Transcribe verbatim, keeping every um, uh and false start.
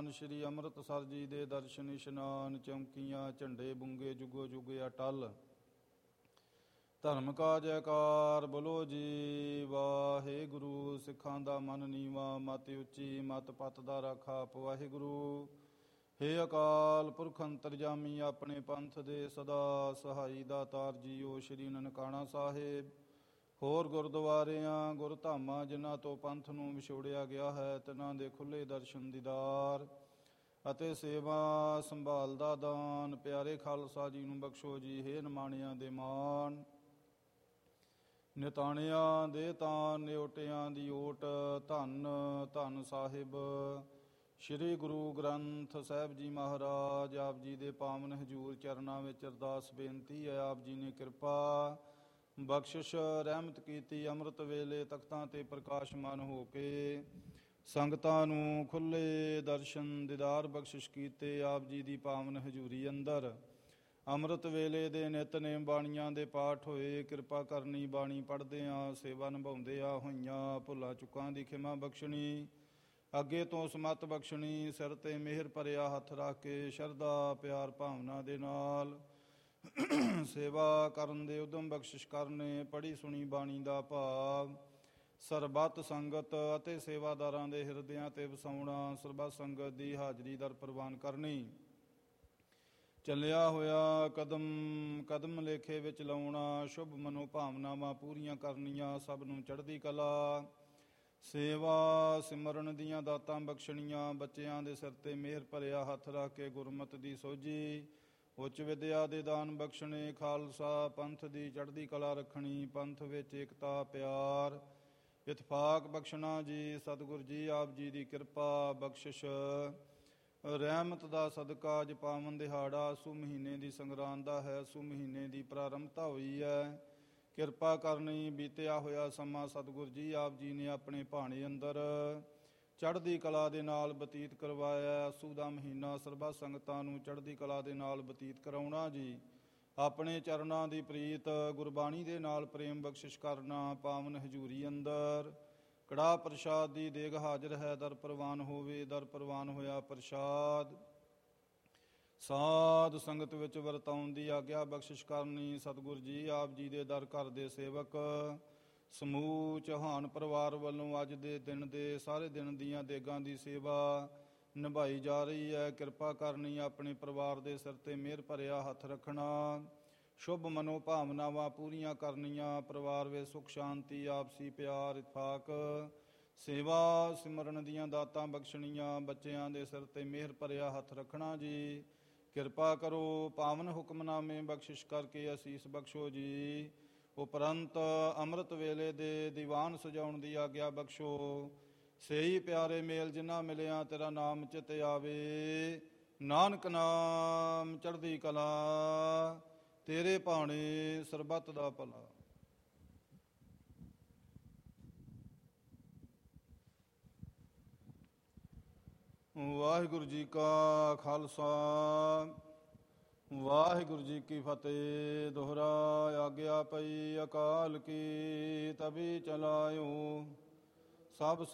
ਧੰਨ ਸ਼੍ਰੀ ਅੰਮ੍ਰਿਤਸਰ ਜੀ ਦੇ ਦਰਸ਼ਨ ਇਸ਼ਨਾਨ, ਚੌਂਕੀਆਂ ਝੰਡੇ ਬੁੰਗੇ ਜੁਗੋ ਜੁਗ ਅਟਲ। ਧਰਮ ਕਾ ਜੈਕਾਰ ਬੋਲੋ ਜੀ ਵਾਹਿਗੁਰੂ। ਸਿੱਖਾਂ ਦਾ ਮਨ ਨੀਵਾਂ ਮਤ ਉੱਚੀ, ਮਤ ਪਤ ਦਾ ਰਾਖਾ ਆਪ ਵਾਹਿਗੁਰੂ। ਹੇ ਅਕਾਲ ਪੁਰਖ ਅੰਤਰਜਾਮੀ, ਆਪਣੇ ਪੰਥ ਦੇ ਸਦਾ ਸਹਾਈ ਦਾਤਾਰ ਜੀਓ ਸ਼੍ਰੀ ਨਨਕਾਣਾ ਸਾਹਿਬ। ਹੋਰ ਗੁਰਦੁਆਰਿਆਂ ਗੁਰਧਾਮਾਂ ਜਿਨ੍ਹਾਂ ਤੋਂ ਪੰਥ ਨੂੰ ਵਿਛੋੜਿਆ ਗਿਆ ਹੈ, ਤਿਨ੍ਹਾਂ ਦੇ ਖੁੱਲ੍ਹੇ ਦਰਸ਼ਨ ਦੀਦਾਰ ਅਤੇ ਸੇਵਾ ਸੰਭਾਲ ਦਾ ਦਾਨ ਪਿਆਰੇ ਖਾਲਸਾ ਜੀ ਨੂੰ ਬਖਸ਼ੋ ਜੀ। ਹੇ ਨਿਮਾਣਿਆਂ ਦੇ ਮਾਣ, ਨਿਤਾਣਿਆਂ ਦੇ ਤਾਨ, ਨਿਓਟਿਆਂ ਦੀ ਓਟ। ਧੰਨ ਧੰਨ ਸਾਹਿਬ ਸ਼੍ਰੀ ਗੁਰੂ ਗ੍ਰੰਥ ਸਾਹਿਬ ਜੀ ਮਹਾਰਾਜ। ਆਪ ਜੀ ਦੇ ਪਾਵਨ ਹਜ਼ੂਰ ਚਰਨਾਂ ਵਿੱਚ ਅਰਦਾਸ ਬੇਨਤੀ ਹੈ, ਆਪ ਜੀ ਨੇ ਕਿਰਪਾ ਬਖਸ਼ਿਸ਼ ਰਹਿਮਤ ਕੀਤੀ। ਅੰਮ੍ਰਿਤ ਵੇਲੇ ਤਖਤਾਂ 'ਤੇ ਪ੍ਰਕਾਸ਼ਮਾਨ ਹੋ ਕੇ ਸੰਗਤਾਂ ਨੂੰ ਖੁੱਲ੍ਹੇ ਦਰਸ਼ਨ ਦੀਦਾਰ ਬਖਸ਼ਿਸ਼ ਕੀਤੇ। ਆਪ ਜੀ ਦੀ ਪਾਵਨ ਹਜ਼ੂਰੀ ਅੰਦਰ ਅੰਮ੍ਰਿਤ ਵੇਲੇ ਦੇ ਨਿਤਨੇਮ ਬਾਣੀਆਂ ਦੇ ਪਾਠ ਹੋਏ। ਕਿਰਪਾ ਕਰਨੀ, ਬਾਣੀ ਪੜ੍ਹਦਿਆਂ ਸੇਵਾ ਨਿਭਾਉਂਦਿਆਂ ਹੋਈਆਂ ਭੁੱਲਾਂ ਚੁੱਕਾਂ ਦੀ ਖਿਮਾ ਬਖਸ਼ਣੀ, ਅੱਗੇ ਤੋਂ ਸਮੱਤ ਬਖਸ਼ਣੀ। ਸਿਰ 'ਤੇ ਮਿਹਰ ਭਰਿਆ ਹੱਥ ਰੱਖ ਕੇ ਸ਼ਰਧਾ ਪਿਆਰ ਭਾਵਨਾ ਦੇ ਨਾਲ ਸੇਵਾ ਕਰਨ ਦੇ ਉਦਮ ਬਖਸ਼ਿਸ਼ ਕਰਨੇ। ਪੜ੍ਹੀ ਸੁਣੀ ਬਾਣੀ ਦਾ ਭਾਵ ਸਰਬੱਤ ਸੰਗਤ ਅਤੇ ਸੇਵਾਦਾਰਾਂ ਦੇ ਹਿਰਦਿਆਂ 'ਤੇ ਵਸਾਉਣਾ। ਸਰਬੱਤ ਸੰਗਤ ਦੀ ਹਾਜ਼ਰੀ ਦਰ ਪ੍ਰਵਾਨ ਕਰਨੀ। ਚੱਲਿਆ ਹੋਇਆ ਕਦਮ ਕਦਮ ਲੇਖੇ ਵਿੱਚ ਲਾਉਣਾ। ਸ਼ੁਭ ਮਨੋ ਭਾਵਨਾਵਾਂ ਪੂਰੀਆਂ ਕਰਨੀਆਂ। ਸਭ ਨੂੰ ਚੜ੍ਹਦੀ ਕਲਾ ਸੇਵਾ ਸਿਮਰਨ ਦੀਆਂ ਦਾਤਾਂ ਬਖਸ਼ਣੀਆਂ। ਬੱਚਿਆਂ ਦੇ ਸਿਰ 'ਤੇ ਮਿਹਰ ਭਰਿਆ ਹੱਥ ਰੱਖ ਕੇ ਗੁਰਮਤਿ ਦੀ ਸੋਝੀ, ਉੱਚ ਵਿਦਿਆ ਦੇ ਦਾਨ ਬਖਸ਼ਣੇ। ਖਾਲਸਾ ਪੰਥ ਦੀ ਚੜ੍ਹਦੀ ਕਲਾ ਰੱਖਣੀ। ਪੰਥ ਵਿੱਚ ਏਕਤਾ ਪਿਆਰ ਇਤਫਾਕ ਬਖਸ਼ਣਾ ਜੀ। ਸਤਿਗੁਰ ਜੀ ਆਪ ਜੀ ਦੀ ਕਿਰਪਾ ਬਖਸ਼ਿਸ਼ ਰਹਿਮਤ ਦਾ ਸਦਕਾ ਅੱਜ ਪਾਵਨ ਦਿਹਾੜਾ ਸੂ ਮਹੀਨੇ ਦੀ ਸੰਗਰਾਂਦ ਦਾ ਹੈ। ਸੂ ਮਹੀਨੇ ਦੀ ਪ੍ਰਾਰੰਭਤਾ ਹੋਈ ਹੈ। ਕਿਰਪਾ ਕਰਨੀ ਬੀਤਿਆ ਹੋਇਆ ਸਮਾਂ ਸਤਿਗੁਰ ਜੀ ਆਪ ਜੀ ਨੇ ਆਪਣੇ ਭਾਣੇ ਅੰਦਰ ਚੜ੍ਹਦੀ ਕਲਾ ਦੇ ਨਾਲ ਬਤੀਤ ਕਰਵਾਇਆ। ਅੱਸੂ ਦਾ ਮਹੀਨਾ ਸਰਬੱਤ ਸੰਗਤਾਂ ਨੂੰ ਚੜ੍ਹਦੀ ਕਲਾ ਦੇ ਨਾਲ ਬਤੀਤ ਕਰਾਉਣਾ ਜੀ। ਆਪਣੇ ਚਰਨਾਂ ਦੀ ਪ੍ਰੀਤ ਗੁਰਬਾਣੀ ਦੇ ਨਾਲ ਪ੍ਰੇਮ ਬਖਸ਼ਿਸ਼ ਕਰਨਾ। ਪਾਵਨ ਹਜ਼ੂਰੀ ਅੰਦਰ ਕੜਾਹ ਪ੍ਰਸ਼ਾਦ ਦੀ ਦੇਗ ਹਾਜ਼ਰ ਹੈ। ਦਰ ਪ੍ਰਵਾਨ ਹੋਵੇ। ਦਰ ਪ੍ਰਵਾਨ ਹੋਇਆ ਪ੍ਰਸ਼ਾਦ ਸਾਧ ਸੰਗਤ ਵਿੱਚ ਵਰਤਾਉਣ ਦੀ ਆਗਿਆ ਬਖਸ਼ਿਸ਼ ਕਰਨੀ। ਸਤਿਗੁਰ ਜੀ ਆਪ ਜੀ ਦੇ ਦਰ ਘਰ ਦੇ ਸੇਵਕ ਸਮੂਹ ਚੌਹਾਨ ਪਰਿਵਾਰ ਵੱਲੋਂ ਅੱਜ ਦੇ ਦਿਨ ਦੇ ਸਾਰੇ ਦਿਨ ਦੀਆਂ ਦੇਗਾਂ ਦੀ ਸੇਵਾ ਨਿਭਾਈ ਜਾ ਰਹੀ ਹੈ। ਕਿਰਪਾ ਕਰਨੀ, ਆਪਣੇ ਪਰਿਵਾਰ ਦੇ ਸਿਰ 'ਤੇ ਮਿਹਰ ਭਰਿਆ ਹੱਥ ਰੱਖਣਾ। ਸ਼ੁਭ ਮਨੋ ਭਾਵਨਾਵਾਂ ਪੂਰੀਆਂ ਕਰਨੀਆਂ। ਪਰਿਵਾਰ ਵਿੱਚ ਸੁੱਖ ਸ਼ਾਂਤੀ ਆਪਸੀ ਪਿਆਰ ਇਤਫਾਕ ਸੇਵਾ ਸਿਮਰਨ ਦੀਆਂ ਦਾਤਾਂ ਬਖਸ਼ਣੀਆਂ। ਬੱਚਿਆਂ ਦੇ ਸਿਰ 'ਤੇ ਮਿਹਰ ਭਰਿਆ ਹੱਥ ਰੱਖਣਾ ਜੀ। ਕਿਰਪਾ ਕਰੋ ਪਾਵਨ ਹੁਕਮਨਾਮੇ ਬਖਸ਼ਿਸ਼ ਕਰਕੇ ਅਸੀਸ ਬਖਸ਼ੋ ਜੀ। ਉਪਰੰਤ ਅੰਮ੍ਰਿਤ ਵੇਲੇ ਦੇ ਦੀਵਾਨ ਸਜਾਉਣ ਦੀ ਆਗਿਆ ਬਖਸ਼ੋ। ਸਹੀ ਪਿਆਰੇ ਮੇਲ ਜਿਨ੍ਹਾਂ ਮਿਲਿਆ ਤੇਰਾ ਨਾਮ ਚਿਤ ਆਵੇ। ਨਾਨਕ ਨਾਮ ਚੜ੍ਹਦੀ ਕਲਾ ਤੇਰੇ ਭਾਣੇ ਸਰਬੱਤ ਦਾ ਭਲਾ। ਵਾਹਿਗੁਰੂ ਜੀ ਕਾ ਖਾਲਸਾ ਵਾਹਿਗੁਰੂ ਜੀ ਕੀ ਫਤਿਹ। ਦੋਹਰਾ ਆਗਿਆ ਪਈ ਅਕਾਲ ਕੀ ਤਬੀ ਚਲਾਇਓ। ਸਭ